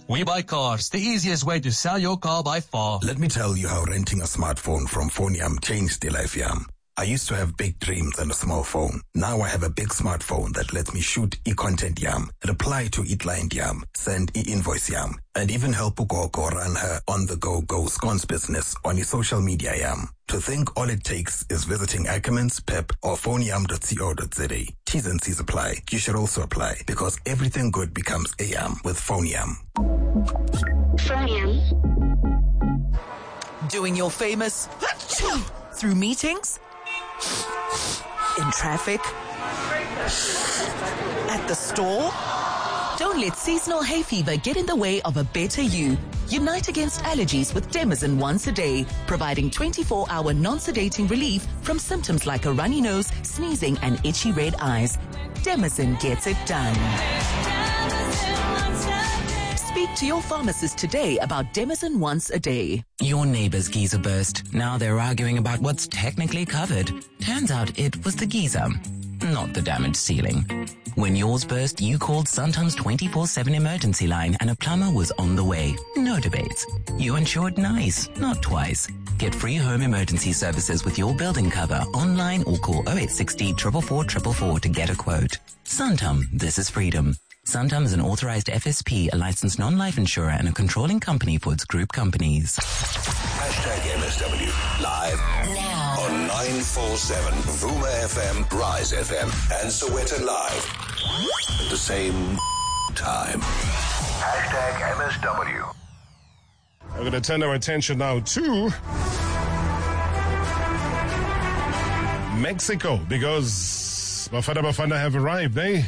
We Buy Cars, the easiest way to sell your car by far. Let me tell you how renting a smartphone from Phoneyam changed the life yam. I used to have big dreams and a small phone. Now I have a big smartphone that lets me shoot e-content yam, reply to e-client yam, send e-invoice yam, and even help Ugogo run her on-the-go scones business on his social media yam. To think all it takes is visiting Ackermans, Pep, or phoneyam.co.za. T's and C's apply. You should also apply because everything good becomes a yam with Phoneyam. Phoneyam. Doing your famous through meetings, in traffic, at the store. Don't let seasonal hay fever get in the way of a better you. Unite against allergies with Demazin once a day, providing 24-hour non-sedating relief from symptoms like a runny nose, sneezing, and itchy red eyes. Demazin gets it done. Speak to your pharmacist today about Demazin once a day. Your neighbor's geyser burst. Now they're arguing about what's technically covered. Turns out it was the geyser, not the damaged ceiling. When yours burst, you called Santam's 24/7 emergency line and a plumber was on the way. No debates. You insured nice, not twice. Get free home emergency services with your building cover online or call 0860 444 444 to get a quote. Santam, this is freedom. Santam is an authorized FSP, a licensed non-life insurer, and a controlling company for its group companies. #MSW live Now on 947 Vuma FM, Rise FM, and Soweto Live at the same time. #MSW. We're going to turn our attention now to Mexico because Bafana Bafana have arrived, eh?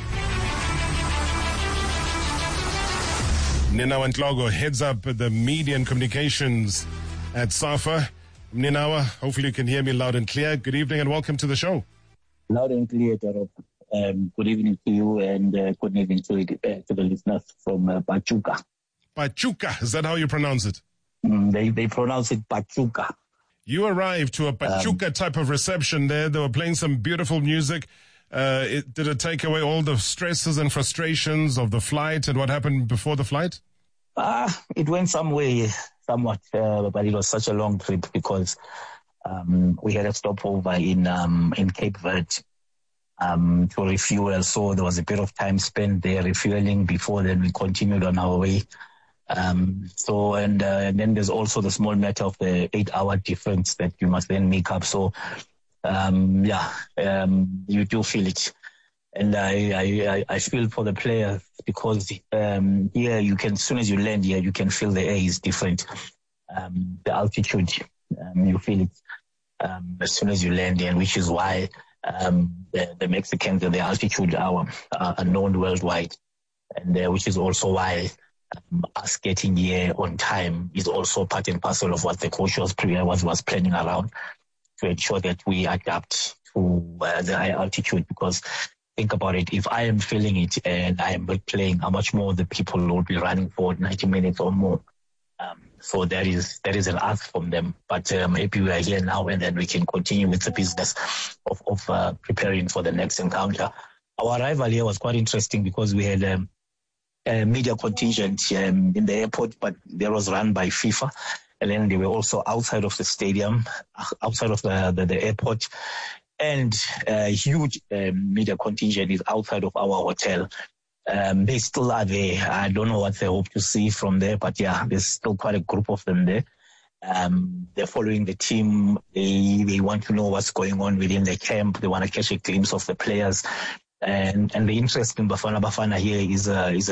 Ninawa Ntlogo heads up the media and communications at SAFA. Ninawa, hopefully you can hear me loud and clear. Good evening and welcome to the show. Loud and clear, Taro. Good evening to you and good evening to the listeners from Pachuca. Pachuca, is that how you pronounce it? They pronounce it Pachuca. You arrived to a Pachuca type of reception there. They were playing some beautiful music. Did it take away all the stresses and frustrations of the flight and what happened before the flight? It went somewhat, but it was such a long trip because we had a stopover in Cape Verde to refuel. So there was a bit of time spent there refueling before then we continued on our way. And then there's also the small matter of the 8-hour difference that you must then make up. So you do feel it. And I feel for the players because here you can, as soon as you land here, you can feel the air is different. The altitude, you feel it as soon as you land here, which is why the Mexicans and the altitude are known worldwide. And which is also why us getting here on time is also part and parcel of what the coach was planning around, to ensure that we adapt to the high altitude. Because think about it, if I am feeling it and I am not playing, how much more the people will be running for 90 minutes or more. So there is an ask from them. But maybe we are here now and then we can continue with the business of preparing for the next encounter. Our arrival here was quite interesting because we had a media contingent in the airport, but that was run by FIFA. And then they were also outside of the stadium, outside of the airport. And a huge media contingent is outside of our hotel. They still are there. I don't know what they hope to see from there, but yeah, there's still quite a group of them there. They're following the team. They want to know what's going on within the camp. They want to catch a glimpse of the players. And the interest in Bafana here is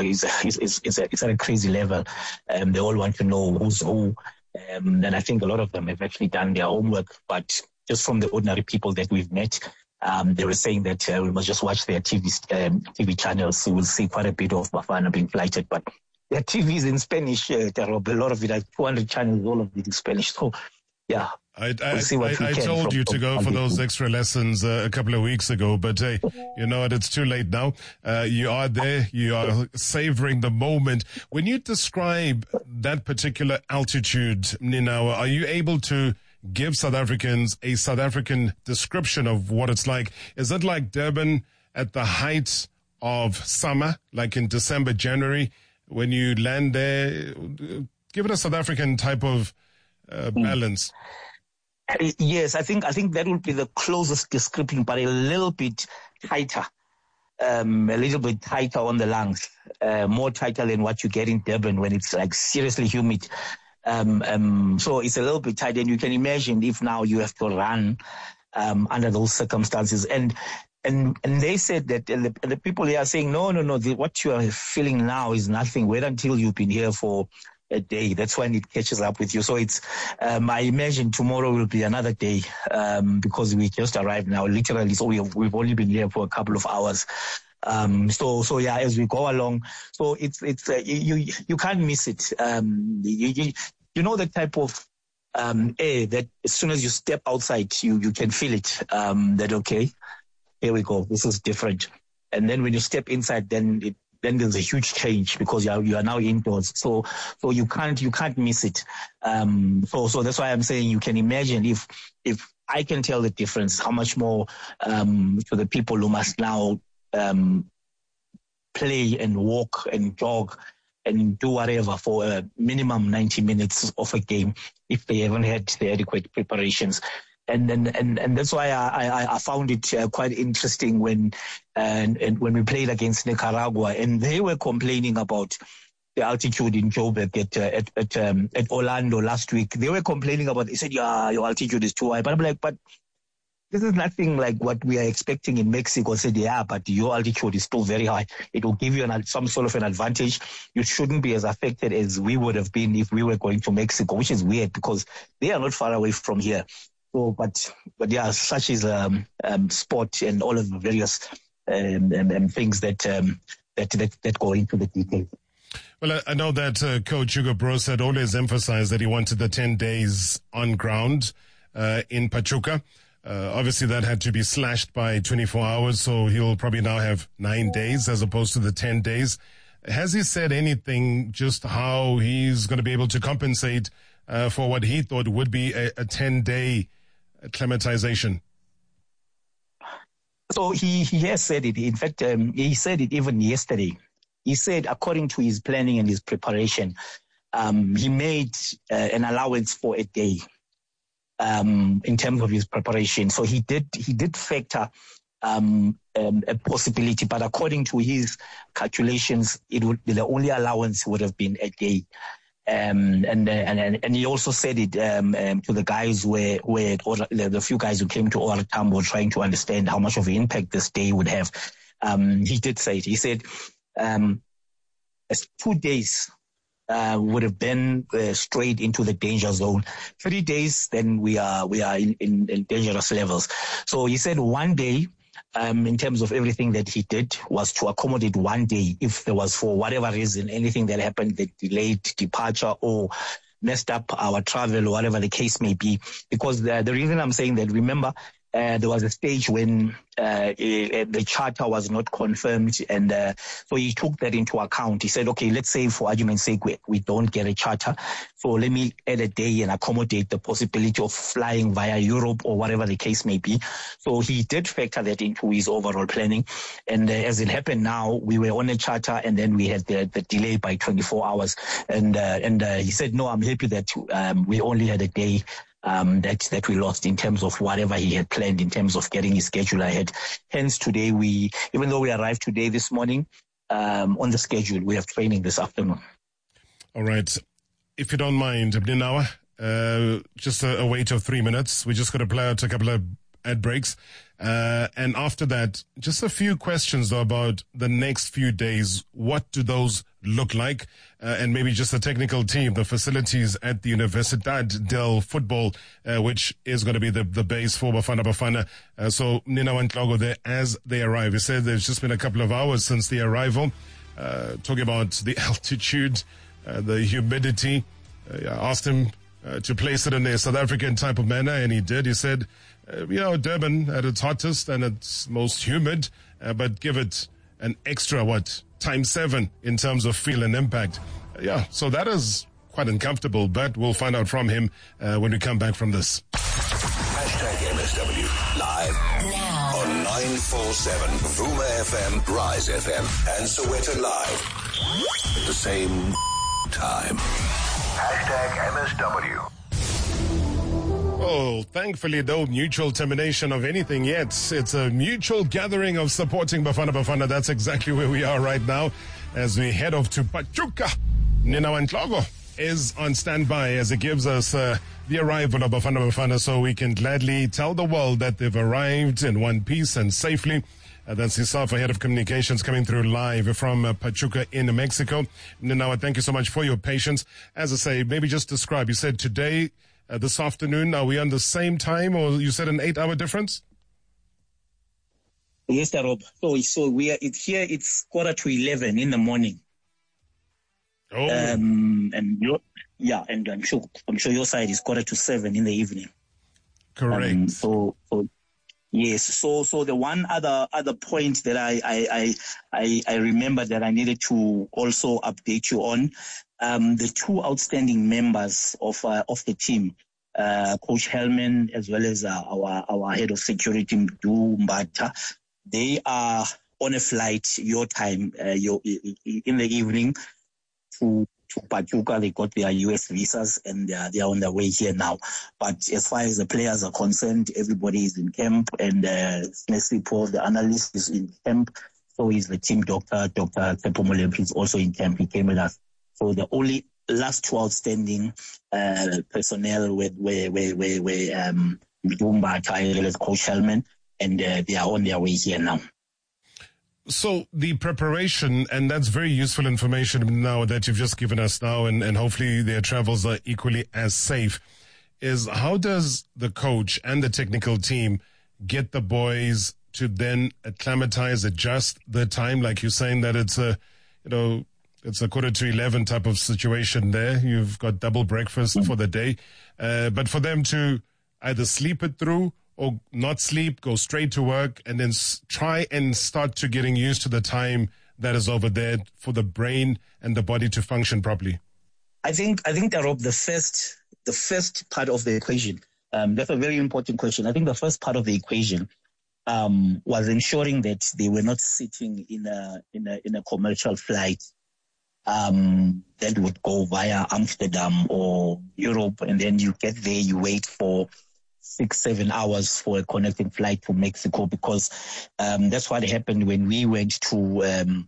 at a crazy level. They all want to know who's who. And I think a lot of them have actually done their homework, but just from the ordinary people that we've met, they were saying that we must just watch their TV channels. So we'll see quite a bit of Bafana being flighted, but their TV is in Spanish. A lot of it, like 200 channels, all of it in Spanish. So, yeah. I told you to go for those extra lessons a couple of weeks ago, but hey, you know what? It's too late now. You are there. You are savoring the moment. When you describe that particular altitude, Ninawa, are you able to give South Africans a South African description of what it's like? Is it like Durban at the height of summer, like in December, January, when you land there? Give it a South African type of balance. Yes, I think that would be the closest description, but a little bit tighter. A little bit tighter on the lungs, more tighter than what you get in Durban when it's like seriously humid. So it's a little bit tight, and you can imagine if now you have to run under those circumstances. And they said that, and the people here are saying, no, what you are feeling now is nothing. Wait until you've been here for a day. That's when it catches up with you. So it's, I imagine tomorrow will be another day, because we just arrived now, literally. So we've only been here for a couple of hours. So yeah, as we go along, so it's you can't miss it. You know the type of air that as soon as you step outside, you can feel it. That okay, here we go. This is different. And then when you step inside, then there's a huge change because you are now indoors. So you can't miss it. So that's why I'm saying you can imagine if I can tell the difference, how much more to the people who must now play and walk and jog and do whatever for a minimum 90 minutes of a game if they haven't had the adequate preparations. And that's why I found it quite interesting when we played against Nicaragua, and they were complaining about the altitude in Joburg at Orlando last week. They were complaining about. They said, "Yeah, your altitude is too high." But I'm like, but this is nothing like what we are expecting in Mexico. I said, yeah, but your altitude is still very high. It will give you some sort of an advantage. You shouldn't be as affected as we would have been if we were going to Mexico, which is weird because they are not far away from here. So, but yeah, such is sport and all of the various things that go into the details. Well, I know that Coach Hugo Broos had always emphasized that he wanted the 10 days on ground in Pachuca. Obviously, that had to be slashed by 24 hours, so he'll probably now have 9 days as opposed to the 10 days. Has he said anything just how he's going to be able to compensate for what he thought would be a 10-day acclimatization? So he has said it. In fact, he said it even yesterday. He said, according to his planning and his preparation, he made an allowance for a day in terms of his preparation. So he did factor a possibility, but according to his calculations, the only allowance would have been a day. And he also said it to the guys the few guys who came to OR Tambo trying to understand how much of an impact this day would have. He did say it. He said 2 days would have been straight into the danger zone. 3 days, then we are in dangerous levels. So he said 1 day, in terms of everything that he did, was to accommodate 1 day if there was, for whatever reason, anything that happened that delayed departure or messed up our travel or whatever the case may be. Because the reason I'm saying that, remember, there was a stage when the charter was not confirmed, and so he took that into account. He said, okay, let's say for argument's sake we don't get a charter, so let me add a day and accommodate the possibility of flying via Europe or whatever the case may be. So he did factor that into his overall planning, and as it happened now, we were on a charter and then we had the delay by 24 hours, and he said, no, I'm happy that we only had a day that we lost in terms of whatever he had planned in terms of getting his schedule ahead. Hence today even though we arrived today this morning, on the schedule, we have training this afternoon. All right. If you don't mind, Abdinawa, just a wait of 3 minutes. We just got to play out a couple of ad breaks. And after that, just a few questions though about the next few days. What do those look like? And maybe just the technical team, the facilities at the Universidad del Football, which is going to be the base for Bafana Bafana. So Nina Wantlogo there as they arrive. He said there's just been a couple of hours since the arrival, talking about the altitude, the humidity. I asked him to place it in a South African type of manner, and he did. He said, Durban at its hottest and its most humid, but give it an extra, ×7 in terms of feel and impact. So that is quite uncomfortable, but we'll find out from him when we come back from this. #MSW live now on 947 Vuma FM, Rise FM, and Sowetan Live. The same time. #MSW. Oh, thankfully, no mutual termination of anything yet. It's a mutual gathering of supporting Bafana Bafana. That's exactly where we are right now as we head off to Pachuca. Ninawa Ndlogo is on standby as it gives us the arrival of Bafana Bafana so we can gladly tell the world that they've arrived in one piece and safely. That's Isafa, Head of Communications, coming through live from Pachuca in Mexico. Ninawa, thank you so much for your patience. As I say, maybe just describe. You said today, this afternoon, are we on the same time, or you said an 8-hour difference? Yes, Rob. So we are here. It's 11:15 in the morning. Oh, and I'm sure your side is 6:45 in the evening. correct. Yes. So the one other point that I remember that I needed to also update you on, the two outstanding members of the team, Coach Hellman as well as our head of security, Mdu Mbata, they are on a flight your time in the evening to Pachuca. They got their US visas and they are on their way here now. But as far as the players are concerned, everybody is in camp, and Paul, the analyst, is in camp. So is the team doctor, Dr. Tsepo Molefe, is also in camp. He came with us. So the only last two outstanding personnel were Mdumba, as Coach Hellman, and they are on their way here now. So the preparation, and that's very useful information now that you've just given us now, and hopefully their travels are equally as safe, is how does the coach and the technical team get the boys to then acclimatize, adjust the time? Like you're saying that it's a 11:15 type of situation there. You've got double breakfast for the day. But for them to either sleep it through or not sleep, go straight to work, and then try and start to getting used to the time that is over there for the brain and the body to function properly? I think that, Rob, the first part of the equation, that's a very important question. I think the first part of the equation was ensuring that they were not sitting in a commercial flight that would go via Amsterdam or Europe, and then you get there, you wait for 6-7 hours for a connecting flight to Mexico, because that's what happened when we went to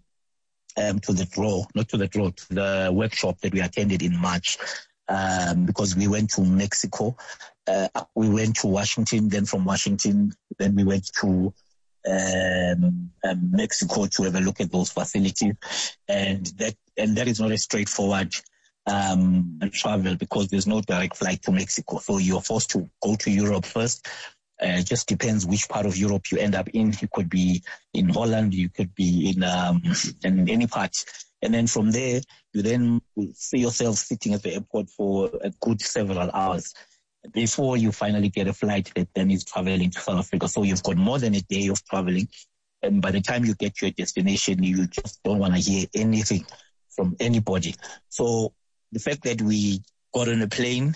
the workshop that we attended in March, because we went to Mexico. We went to Washington, then from Washington, then we went to Mexico to have a look at those facilities, and that is not a straightforward travel, because there's no direct flight to Mexico. So you're forced to go to Europe first. It just depends which part of Europe you end up in. You could be in Holland, you could be in any part. And then from there, you then see yourself sitting at the airport for a good several hours before you finally get a flight that then is traveling to South Africa. So you've got more than a day of traveling. And by the time you get to your destination, you just don't want to hear anything from anybody. So the fact that we got on a plane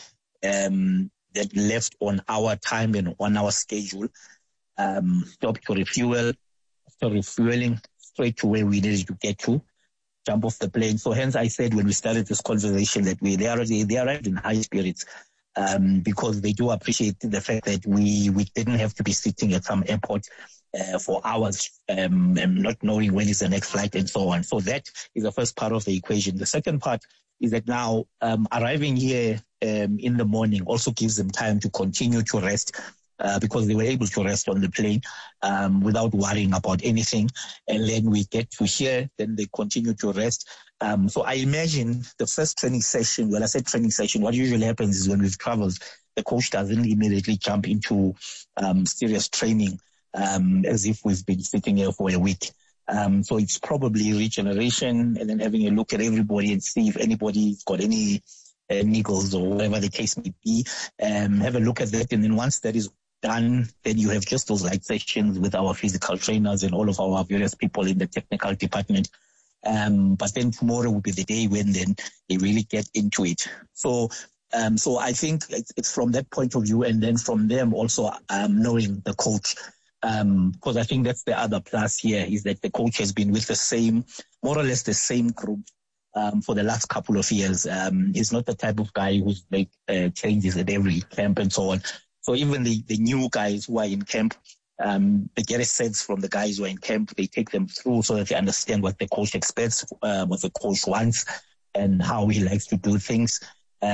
that left on our time and on our schedule, stopped to refuel, after refueling, straight to where we needed to get to, jump off the plane. So hence I said when we started this conversation that they arrived in high spirits, because they do appreciate the fact that we didn't have to be sitting at some airport for hours and not knowing when is the next flight and so on. So that is the first part of the equation. The second part is that now arriving here in the morning also gives them time to continue to rest, because they were able to rest on the plane without worrying about anything. And then we get to here, then they continue to rest. So I imagine the first training session, when I said training session, what usually happens is when we've traveled, the coach doesn't immediately jump into serious training as if we've been sitting here for a week. So it's probably regeneration and then having a look at everybody and see if anybody's got any niggles or whatever the case may be. Have a look at that. And then once that is done, then you have just those light sessions with our physical trainers and all of our various people in the technical department. But then tomorrow will be the day when then they really get into it. So I think it's from that point of view, and then from them also knowing the coach. Because I think that's the other plus here, is that the coach has been with the same, more or less the same group for the last couple of years. He's not the type of guy who's make changes at every camp and so on. So even the new guys who are in camp, they get a sense from the guys who are in camp. They take them through so that they understand what the coach expects, what the coach wants, and how he likes to do things.